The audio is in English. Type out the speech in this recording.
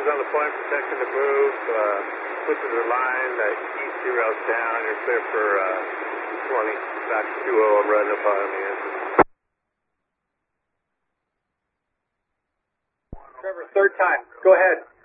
Traver's on the point, protecting the move, flip to the line, east 2 routes down, you're clear for 20, back to 2-0, I'm running up on the engine. Trevor, third time, go ahead.